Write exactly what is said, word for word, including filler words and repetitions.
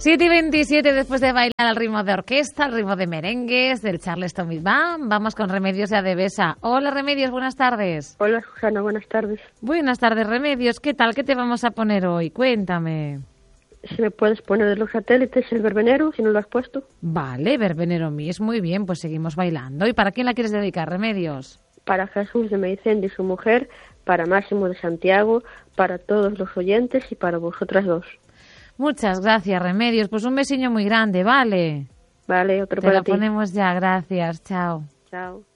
siete y veintisiete, después de bailar al ritmo de orquesta, al ritmo de merengues, del Charleston Big Band, vamos con Remedios de Adevesa. Hola, Remedios, buenas tardes. Hola, Susana, buenas tardes. Buenas tardes, Remedios. ¿Qué tal? ¿Qué te vamos a poner hoy? Cuéntame. Si me puedes poner de los satélites el verbenero, si no lo has puesto. Vale, Verbenero Mis, muy bien, pues seguimos bailando. ¿Y para quién la quieres dedicar, Remedios? Para Jesús de Meicende y su mujer, para Máximo de Santiago, para todos los oyentes y para vosotras dos. Muchas gracias, Remedios. Pues un besiño muy grande, ¿vale? Vale, otro Te para lo ti. ponemos ya, gracias. Chao. Chao.